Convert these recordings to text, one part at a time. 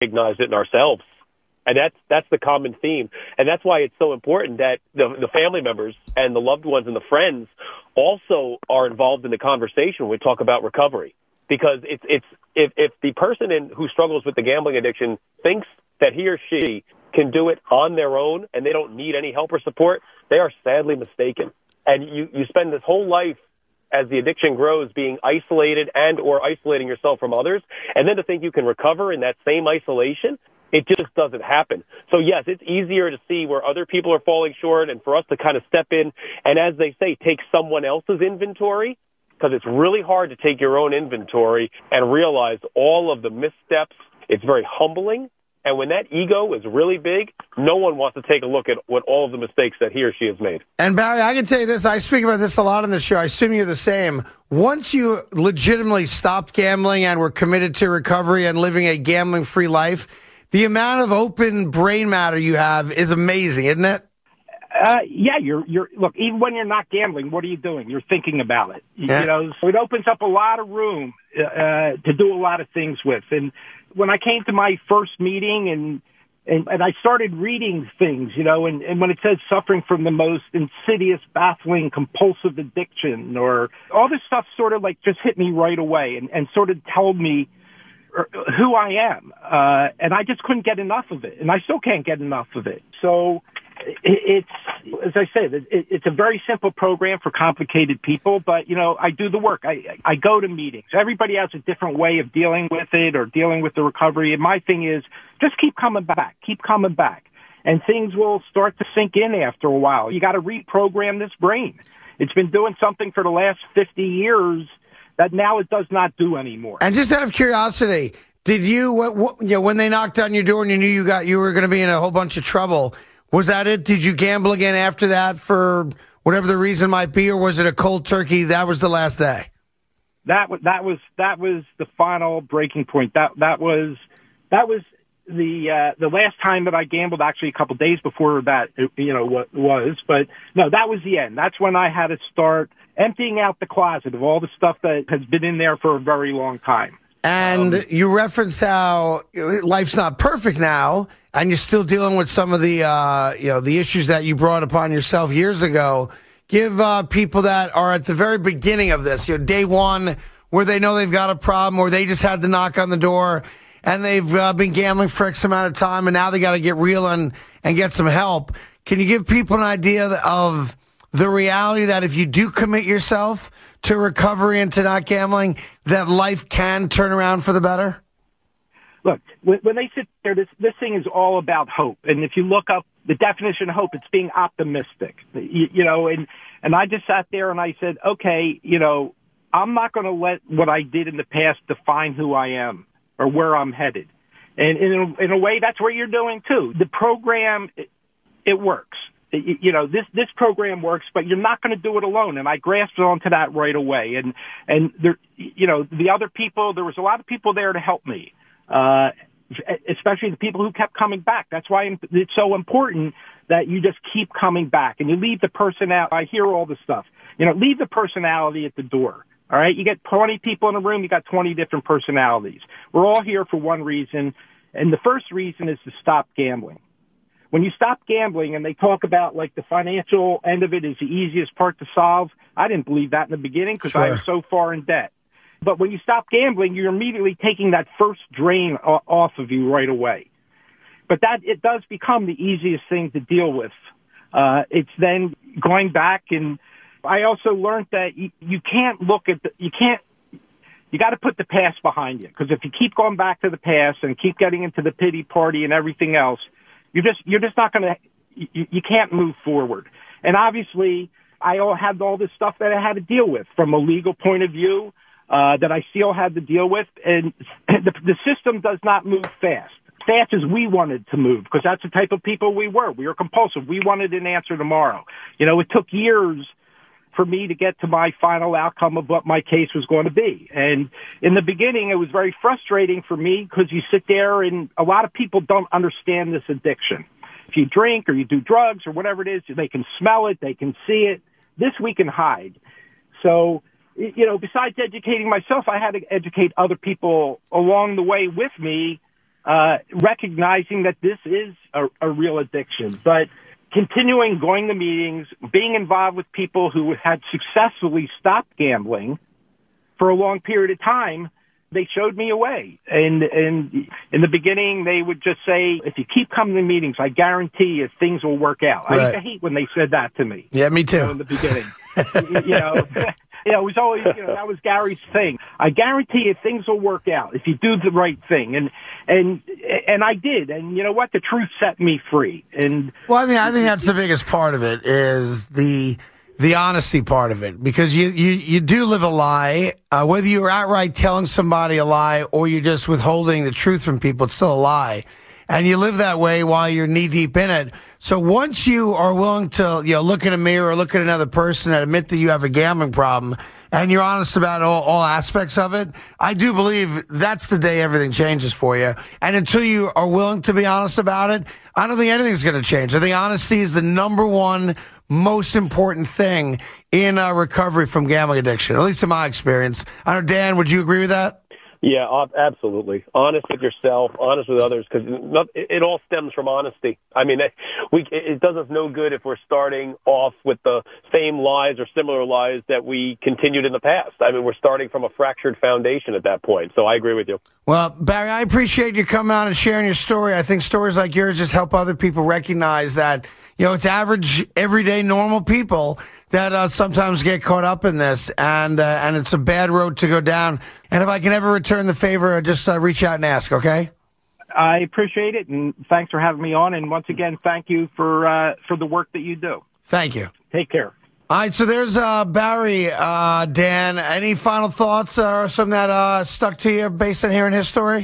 recognize it in ourselves. And that's the common theme. And that's why it's so important that the family members and the loved ones and the friends also are involved in the conversation when we talk about recovery. Because if the person who struggles with the gambling addiction thinks that he or she can do it on their own and they don't need any help or support, they are sadly mistaken. And you spend this whole life as the addiction grows being isolated and or isolating yourself from others. And then to think you can recover in that same isolation, it just doesn't happen. So, yes, it's easier to see where other people are falling short and for us to kind of step in and, as they say, take someone else's inventory, because it's really hard to take your own inventory and realize all of the missteps. It's very humbling. And when that ego is really big, no one wants to take a look at what all of the mistakes that he or she has made. And, Barry, I can tell you this. I speak about this a lot on the show. I assume you're the same. Once you legitimately stopped gambling and were committed to recovery and living a gambling-free life, the amount of open brain matter you have is amazing, isn't it? Yeah, you're look, even when you're not gambling, what are you doing? You're thinking about it. Yeah. You know, so it opens up a lot of room to do a lot of things with. And when I came to my first meeting and I started reading things, you know, and when it says suffering from the most insidious, baffling, compulsive addiction, or all this stuff sort of like just hit me right away and sort of told me who I am. And I just couldn't get enough of it. And I still can't get enough of it. So it's, as I said, it's a very simple program for complicated people, but, you know, I do the work. I go to meetings. Everybody has a different way of dealing with it or dealing with the recovery. And my thing is just keep coming back, and things will start to sink in after a while. You got to reprogram this brain. It's been doing something for the last 50 years that now it does not do anymore. And just out of curiosity, did you, when they knocked on your door and you knew you were going to be in a whole bunch of trouble, was that it? Did you gamble again after that for whatever the reason might be, or was it a cold turkey? That was the last day. That was the final breaking point. That was the last time that I gambled. Actually, a couple days before that, you know, what was. But no, that was the end. That's when I had to start emptying out the closet of all the stuff that has been in there for a very long time. And you referenced how life's not perfect now, and you're still dealing with some of the, the issues that you brought upon yourself years ago. Give people that are at the very beginning of this, day one, where they know they've got a problem, or they just had to knock on the door, and they've been gambling for X amount of time, and now they got to get real and get some help. Can you give people an idea of the reality that if you do commit yourself to recovery and to not gambling, that life can turn around for the better? Look, when they sit there, this thing is all about hope. And if you look up the definition of hope, it's being optimistic. You know, and I just sat there and I said, okay, you know, I'm not going to let what I did in the past define who I am or where I'm headed. And in a way, that's what you're doing too. The program, it works. You know, this program works, but you're not going to do it alone. And I grasped onto that right away. And there, you know, the other people, there was a lot of people there to help me, especially the people who kept coming back. That's why it's so important that you just keep coming back and you leave the personality. I hear all this stuff. You know, leave the personality at the door. All right. You get 20 people in a room. You got 20 different personalities. We're all here for one reason. And the first reason is to stop gambling. When you stop gambling and they talk about like the financial end of it is the easiest part to solve, I didn't believe that in the beginning because I was so far in debt. But when you stop gambling, you're immediately taking that first drain off of you right away. But it does become the easiest thing to deal with. It's then going back, and I also learned that you can't look at you got to put the past behind you, because if you keep going back to the past and keep getting into the pity party and everything else, you're just not going to, you can't move forward. And obviously I had all this stuff that I had to deal with from a legal point of view, that I still had to deal with. And the system does not move fast as we wanted to move, because that's the type of people we were. We were compulsive. We wanted an answer tomorrow. You know, it took years for me to get to my final outcome of what my case was going to be. And in the beginning, it was very frustrating for me because you sit there and a lot of people don't understand this addiction. If you drink or you do drugs or whatever it is, they can smell it, they can see it. This we can hide. So, you know, besides educating myself, I had to educate other people along the way with me recognizing that this is a real addiction. But continuing going to meetings, being involved with people who had successfully stopped gambling for a long period of time, they showed me a way. And in the beginning, they would just say, if you keep coming to meetings, I guarantee you things will work out. Right. I used to hate when they said that to me. Yeah, me too. In the beginning. It was always, that was Gary's thing. I guarantee you things will work out if you do the right thing. And I did. And you know what? The truth set me free. And well, I think that's the biggest part of it is the honesty part of it, because you do live a lie, whether you're outright telling somebody a lie or you're just withholding the truth from people, it's still a lie. And you live that way while you're knee deep in it. So once you are willing to, look in a mirror or look at another person and admit that you have a gambling problem and you're honest about all aspects of it, I do believe that's the day everything changes for you. And until you are willing to be honest about it, I don't think anything's going to change. I think honesty is the number one most important thing in recovery from gambling addiction, at least in my experience. I know, Dan, would you agree with that? Yeah, absolutely. Honest with yourself, honest with others, because it all stems from honesty. I mean, it does us no good if we're starting off with the same lies or similar lies that we continued in the past. I mean, we're starting from a fractured foundation at that point. So I agree with you. Well, Barry, I appreciate you coming on and sharing your story. I think stories like yours just help other people recognize that, it's average, everyday, normal people that sometimes get caught up in this, and it's a bad road to go down. And if I can ever return the favor, just reach out and ask, okay? I appreciate it, and thanks for having me on. And once again, thank you for the work that you do. Thank you. Take care. All right, so there's Barry. Dan, any final thoughts or something that stuck to you based on hearing his story?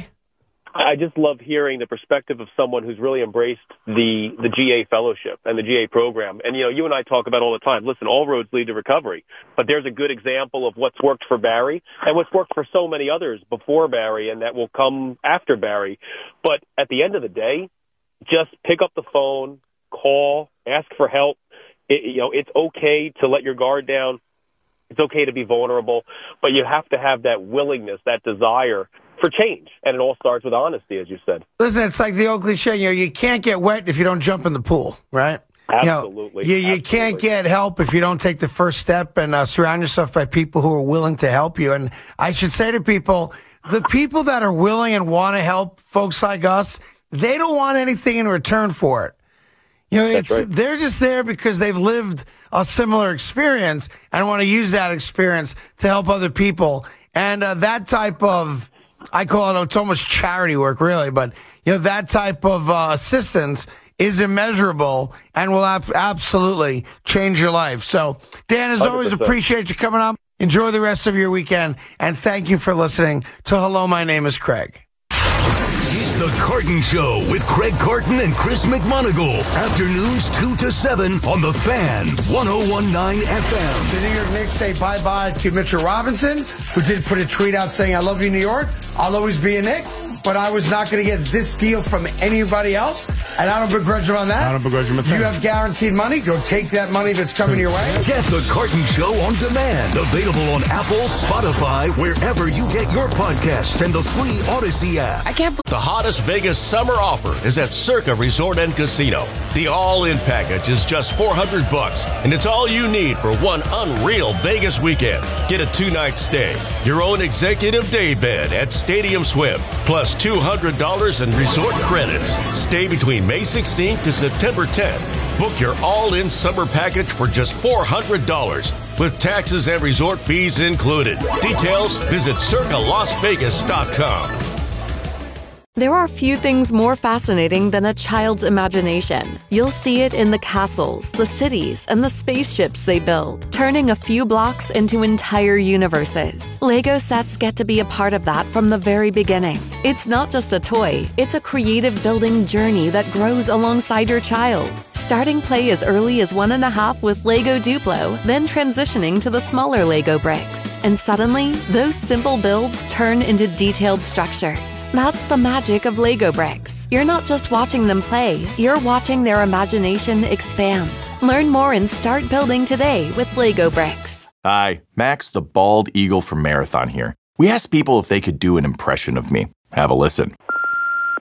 I just love hearing the perspective of someone who's really embraced the GA fellowship and the GA program. And, you and I talk about all the time, listen, all roads lead to recovery. But there's a good example of what's worked for Barry and what's worked for so many others before Barry and that will come after Barry. But at the end of the day, just pick up the phone, call, ask for help. It's okay to let your guard down. It's okay to be vulnerable. But you have to have that willingness, that desire for change. And it all starts with honesty, as you said. Listen, it's like the old cliche, you can't get wet if you don't jump in the pool, right? Absolutely. You can't get help if you don't take the first step and surround yourself by people who are willing to help you. And I should say to people, the people that are willing and want to help folks like us, they don't want anything in return for it. Right. They're just there because they've lived a similar experience and want to use that experience to help other people. And that type of, I call it, it's almost charity work, really, but that type of assistance is immeasurable and will absolutely change your life. So, Dan, as 100%. Always, appreciate you coming on. Enjoy the rest of your weekend, and thank you for listening to Hello, My Name is Craig. It's The Carton Show with Craig Carton and Chris McMonagle. Afternoons 2 to 7 on The Fan, 101.9 FM. The New York Knicks say bye-bye to Mitchell Robinson, who did put a tweet out saying, I love you, New York. I'll always be a Knick, but I was not going to get this deal from anybody else, and I don't begrudge him on that. I don't begrudge him a thing. You have guaranteed money. Go take that money that's coming your way. Get The Carton Show on demand. Available on Apple, Spotify, wherever you get your podcasts, and the free Odyssey app. The hottest Vegas summer offer is at Circa Resort and Casino. The all-in package is just $400, and it's all you need for one unreal Vegas weekend. Get a 2-night stay, your own executive day bed at Stadium Swim, plus $200 in resort credits. Stay between May 16th to September 10th. Book your all-in summer package for just $400 with taxes and resort fees included. Details, visit circalasvegas.com. There are few things more fascinating than a child's imagination. You'll see it in the castles, the cities, and the spaceships they build, turning a few blocks into entire universes. Lego sets get to be a part of that from the very beginning. It's not just a toy, it's a creative building journey that grows alongside your child. Starting play as early as 1.5 with Lego Duplo, then transitioning to the smaller Lego bricks. And suddenly, those simple builds turn into detailed structures. That's the magic of Lego bricks. You're not just watching them play, you're watching their imagination expand. Learn more and start building today with Lego bricks. Hi, Max the Bald Eagle from Marathon here. We asked people if they could do an impression of me. Have a listen.